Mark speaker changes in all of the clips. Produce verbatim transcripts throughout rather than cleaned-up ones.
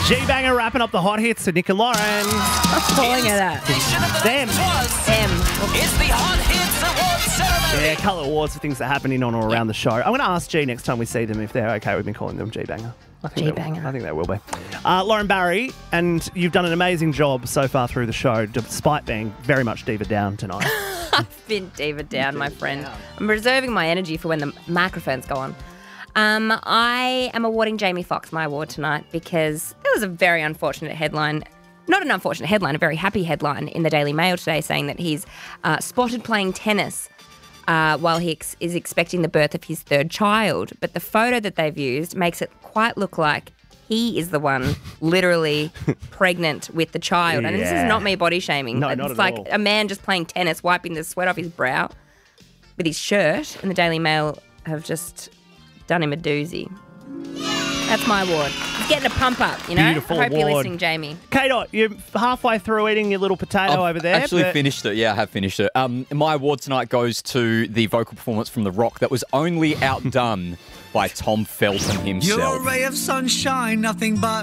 Speaker 1: G-Banger wrapping up the hot hits to Nick and Lauren.
Speaker 2: I'm calling it that.
Speaker 1: Them.
Speaker 2: Them.
Speaker 3: It's the Hot Hits Awards ceremony.
Speaker 1: Yeah, colour awards for things that happen in on or around the show. I'm going to ask G next time we see them if they're okay with me calling them G-Banger. I think they will.
Speaker 2: G-Banger.
Speaker 1: I think they will be. Uh, Lauren Barry, and you've done an amazing job so far through the show, despite being very much diva down tonight.
Speaker 2: I've been diva down, my friend. I'm reserving my energy for when the microphones go on. Um, I am awarding Jamie Foxx my award tonight because there was a very unfortunate headline. Not an unfortunate headline, a very happy headline in the Daily Mail today saying that he's uh, spotted playing tennis uh, while he ex- is expecting the birth of his third child. But the photo that they've used makes it quite look like he is the one literally pregnant with the child. And this
Speaker 1: Yeah.
Speaker 2: is not me body shaming.
Speaker 1: No,
Speaker 2: it's
Speaker 1: not at
Speaker 2: like
Speaker 1: all.
Speaker 2: a man just playing tennis, wiping the sweat off his brow with his shirt. And the Daily Mail have just done him a doozy. That's my award. He's getting a pump up, you know?
Speaker 1: Beautiful
Speaker 2: I hope you're
Speaker 1: award.
Speaker 2: listening, Jamie.
Speaker 1: K-Dot, you're halfway through eating your little potato
Speaker 4: I've
Speaker 1: over there.
Speaker 4: actually
Speaker 1: but-
Speaker 4: finished it. Yeah, I have finished it. Um, my award tonight goes to the vocal performance from The Rock that was only outdone by Tom Felton
Speaker 5: You're a
Speaker 4: himself.
Speaker 5: ray of sunshine, nothing but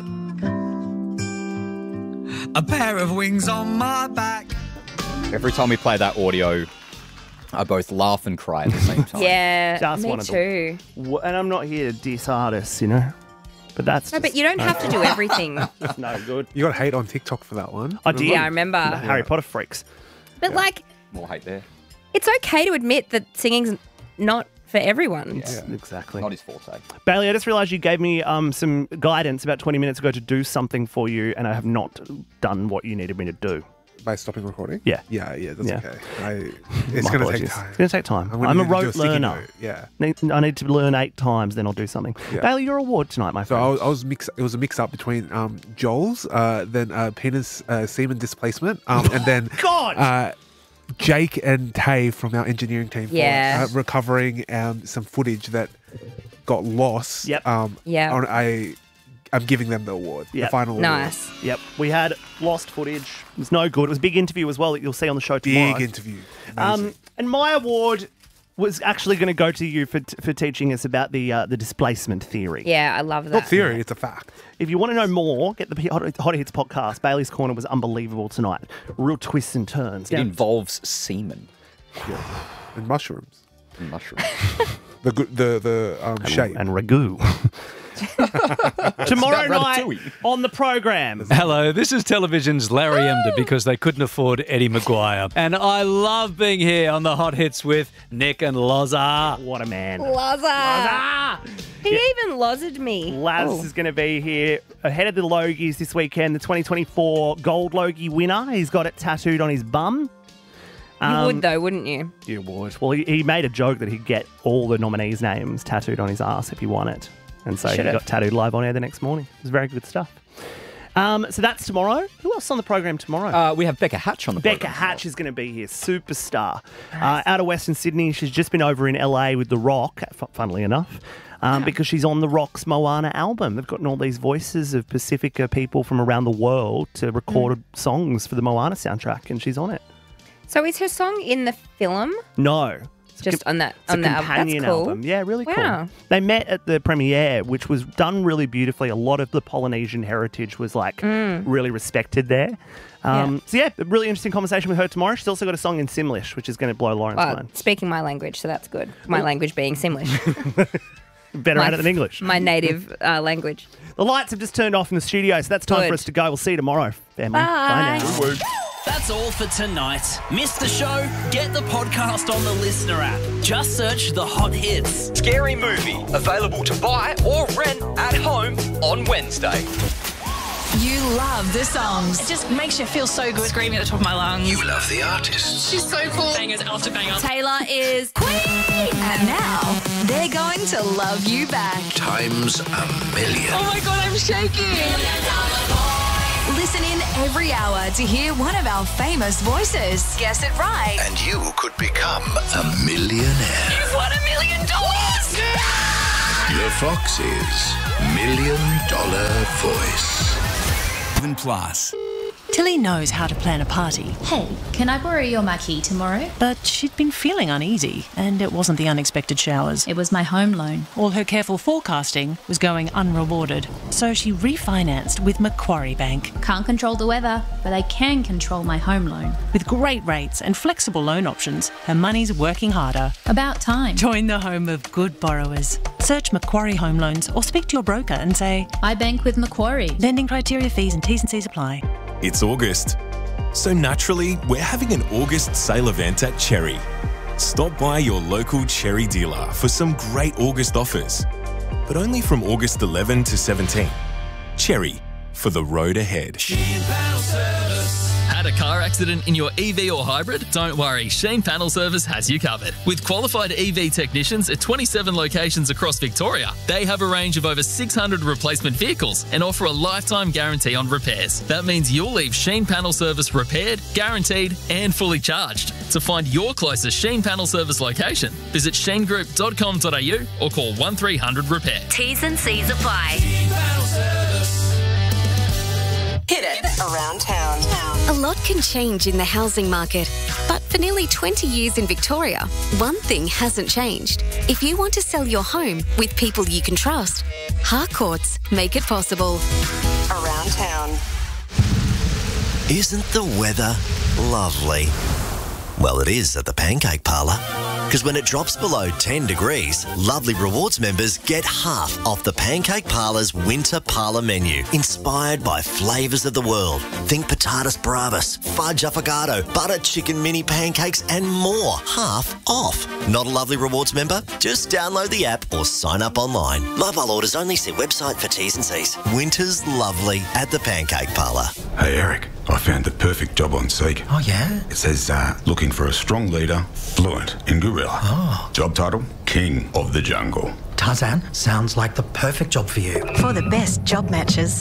Speaker 5: a pair of wings on my back.
Speaker 4: Every time we play that audio, I both laugh and cry at the same time.
Speaker 2: Yeah,
Speaker 1: Just
Speaker 2: me
Speaker 1: one of the-
Speaker 2: too.
Speaker 1: W- And I'm not here to diss artists, you know? But that's
Speaker 2: No,
Speaker 1: just
Speaker 2: but you don't have to do everything.
Speaker 1: no good.
Speaker 6: You got hate on TikTok for that one.
Speaker 1: I did.
Speaker 2: Yeah, I remember.
Speaker 1: The Harry Potter freaks.
Speaker 2: But like,
Speaker 4: More hate there.
Speaker 2: it's okay to admit that singing's not for everyone.
Speaker 1: Yes, exactly.
Speaker 4: Not his forte.
Speaker 1: Bailey, I just realised you gave me um, some guidance about twenty minutes ago to do something for you, and I have not done what you needed me to do.
Speaker 6: By stopping recording?
Speaker 1: Yeah.
Speaker 6: Yeah, yeah, that's
Speaker 1: Yeah.
Speaker 6: okay. I, it's
Speaker 1: My
Speaker 6: going to
Speaker 1: apologies.
Speaker 6: take time.
Speaker 1: It's going to take time.
Speaker 6: I'm, gonna
Speaker 1: I'm a
Speaker 6: need to do
Speaker 1: rote
Speaker 6: sticky
Speaker 1: learner.
Speaker 6: note, Yeah.
Speaker 1: Need- I need to learn eight times, then I'll do something.
Speaker 6: Yeah.
Speaker 1: Bailey, your award tonight, my
Speaker 6: So
Speaker 1: friend.
Speaker 6: I was, I was mix. It was a mix up between um, Joel's, uh, then uh, penis uh, semen displacement, um, and then
Speaker 1: God!
Speaker 6: uh, Jake and Tay from our engineering team for
Speaker 2: Yeah.
Speaker 6: uh, recovering um, some footage that got lost.
Speaker 1: Yep.
Speaker 6: Um,
Speaker 2: Yeah.
Speaker 6: on- I, I'm giving them the award.
Speaker 1: Yep.
Speaker 6: The final
Speaker 2: Nice.
Speaker 1: Yep, we had lost footage. It was no good. It was a big interview as well that you'll see on the show
Speaker 6: award.
Speaker 1: tomorrow.
Speaker 6: Big interview.
Speaker 1: Um,
Speaker 6: Amazing.
Speaker 1: and my award was actually going to go to you for for teaching us about the uh, the displacement theory.
Speaker 2: Yeah, I love
Speaker 6: Not
Speaker 2: that.
Speaker 6: theory, it's a fact.
Speaker 1: If you want to know more, get the Hot, Hot Hits podcast. Bailey's Corner was unbelievable tonight. Real twists and turns.
Speaker 4: It involves semen
Speaker 6: And mushrooms.
Speaker 4: and mushrooms.
Speaker 6: The good, the the um, shape.
Speaker 1: and ragu. Tomorrow night
Speaker 4: Ratatouille.
Speaker 1: on the program.
Speaker 7: Hello, this is television's Larry Emder because they couldn't afford Eddie Maguire. And I love being here on the Hot Hits with Nick and Loza.
Speaker 1: What a man.
Speaker 2: Loza. He even lozed me.
Speaker 1: Laz
Speaker 2: Oh.
Speaker 1: is going to be here ahead of the Logies this weekend, the twenty twenty-four Gold Logie winner. He's got it tattooed on his bum.
Speaker 2: You
Speaker 1: Um,
Speaker 2: would though, wouldn't you?
Speaker 1: You would. Well, he, he made a joke that he'd get all the nominees' names tattooed on his ass if he won it. And so
Speaker 2: Should've.
Speaker 1: he got tattooed live on air the next morning. It was very good stuff. Um, so that's tomorrow. Who else on the program tomorrow?
Speaker 4: Uh, we have Becca Hatch on the
Speaker 1: Becca
Speaker 4: program.
Speaker 1: Hatch is going to be here, superstar. Uh, out of Western Sydney. She's just been over in L A with The Rock, fu- funnily enough, um, because she's on The Rock's Moana album. They've gotten all these voices of Pacifica people from around the world to record songs for the Moana soundtrack, and she's on it.
Speaker 2: So is her song in the film?
Speaker 1: No. It's a
Speaker 2: Just
Speaker 1: com-
Speaker 2: on that
Speaker 1: it's
Speaker 2: on
Speaker 1: a
Speaker 2: that album.
Speaker 1: companion
Speaker 2: That's cool.
Speaker 1: album. Yeah, really cool.
Speaker 2: Wow.
Speaker 1: They met at the premiere, which was done really beautifully. A lot of the Polynesian heritage was like really respected there. Um,
Speaker 2: Yeah.
Speaker 1: So yeah, a really interesting conversation with her tomorrow. She's also got a song in Simlish, which is going to blow Lauren's
Speaker 2: Well,
Speaker 1: mind.
Speaker 2: speaking my language, so that's good. My language being Simlish.
Speaker 1: Better
Speaker 2: my
Speaker 1: at it than English.
Speaker 2: My native uh, language.
Speaker 1: The lights have just turned off in the studio, so that's time
Speaker 2: Good.
Speaker 1: for us to go. We'll see you tomorrow, family.
Speaker 2: Bye.
Speaker 1: now.
Speaker 3: That's all for tonight. Missed the show? Get the podcast on the Listener app. Just search The Hot Hits.
Speaker 8: Scary Movie. Available to buy or rent at home on Wednesday.
Speaker 9: You love the songs. It just makes you feel so good. Screaming at the top of my lungs.
Speaker 10: You love the artists.
Speaker 9: She's so cool. Bangers after bangers. Taylor is queen. And now they're going to love you back.
Speaker 10: Times a million.
Speaker 9: Oh my God, I'm shaking. Listen in every hour to hear one of our famous voices. Guess it right.
Speaker 10: And you could become a millionaire.
Speaker 9: You've won a million dollars.
Speaker 10: The Fox's Million Dollar Voice.
Speaker 5: Plus.
Speaker 11: Tilly knows how to plan a party.
Speaker 12: Hey, can I borrow your marquee tomorrow?
Speaker 11: But she'd been feeling uneasy, and it wasn't the unexpected showers.
Speaker 12: It was my home loan.
Speaker 11: All her careful forecasting was going unrewarded, so she refinanced with Macquarie Bank.
Speaker 12: Can't control the weather, but I can control my home loan.
Speaker 11: With great rates and flexible loan options, her money's working harder.
Speaker 12: About time.
Speaker 11: Join the home of good borrowers. Search Macquarie Home Loans or speak to your broker and say,
Speaker 12: I bank with Macquarie.
Speaker 11: Lending criteria, fees and T's and C's apply.
Speaker 13: It's August, so naturally we're having an August sale event at Cherry. Stop by your local Cherry dealer for some great August offers, but only from August eleventh to seventeenth. Cherry, for the road ahead.
Speaker 14: Had a car accident in your E V or hybrid? Don't worry, Sheen Panel Service has you covered. With qualified E V technicians at twenty-seven locations across Victoria, they have a range of over six hundred replacement vehicles and offer a lifetime guarantee on repairs. That means you'll leave Sheen Panel Service repaired, guaranteed and fully charged. To find your closest Sheen Panel Service location, visit sheen group dot com dot a u or call one three hundred repair.
Speaker 9: T's and C's apply. Hit it around town.
Speaker 15: A lot can change in the housing market, but for nearly twenty years in Victoria, one thing hasn't changed. If you want to sell your home with people you can trust, Harcourts make it possible.
Speaker 9: Around town.
Speaker 16: Isn't the weather lovely? Well, it is at the Pancake Parlour. Because when it drops below ten degrees, Lovely Rewards members get half off the Pancake Parlour's Winter Parlour menu, inspired by flavours of the world. Think patatas bravas, fudge affogato, butter chicken mini pancakes and more. Half off. Not a Lovely Rewards member? Just download the app or sign up online. Mobile orders only. See website for T's and C's. Winter's lovely at the Pancake Parlour.
Speaker 17: Hey Eric, I found the perfect job on Seek.
Speaker 18: Oh yeah?
Speaker 17: It says uh, looking for a strong leader, fluent in gorilla.
Speaker 18: Oh.
Speaker 17: Job title, King of the Jungle.
Speaker 18: Tarzan, sounds like the perfect job for you.
Speaker 19: For the best job matches.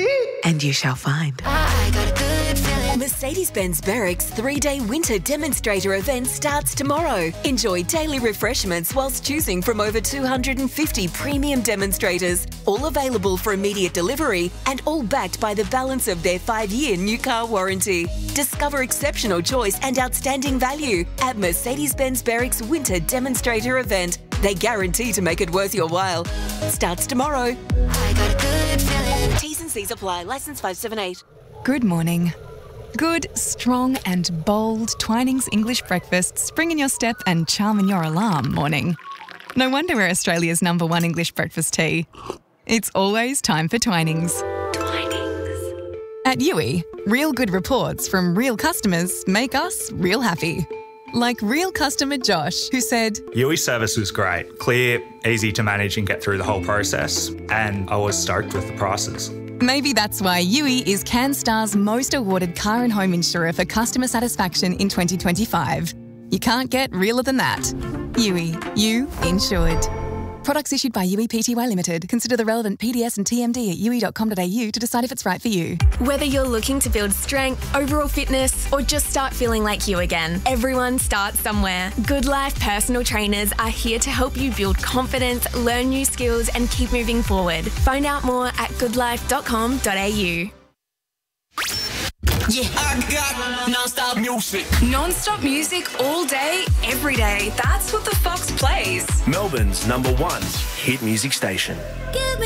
Speaker 19: And you shall find.
Speaker 9: I got a good feeling.
Speaker 20: Mercedes-Benz Berwick's three-day winter demonstrator event starts tomorrow. Enjoy daily refreshments whilst choosing from over two hundred fifty premium demonstrators, all available for immediate delivery and all backed by the balance of their five-year new car warranty. Discover exceptional choice and outstanding value at Mercedes-Benz Berwick's winter demonstrator event. They guarantee to make it worth your while. Starts tomorrow.
Speaker 9: I got a good feeling.
Speaker 20: T's and C's apply. Licence five seven eight.
Speaker 21: Good morning. Good, strong and bold Twinings English breakfast spring in your step and charm in your alarm morning. No wonder we're Australia's number one English breakfast tea. It's always time for Twinings. Twinings. At U I, real good reports from real customers make us real happy. Like real customer Josh, who said,
Speaker 22: U I service was great, clear, easy to manage and get through the whole process, and I was stoked with the prices.
Speaker 21: Maybe that's why U I is CanStar's most awarded car and home insurer for customer satisfaction in twenty twenty-five. You can't get realer than that. U I, you insured. Products issued by U I Pty Limited. Consider the relevant P D S and T M D at u i dot com dot a u to decide if it's right for you.
Speaker 23: Whether you're looking to build strength, overall fitness, or just start feeling like you again, everyone starts somewhere. Good Life personal trainers are here to help you build confidence, learn new skills, and keep moving forward. Find out more at good life dot com dot a u.
Speaker 9: Yeah, I got non-stop music. Non-stop music all day, every day. That's what the Fox plays.
Speaker 24: Melbourne's number one hit music station.
Speaker 9: Give me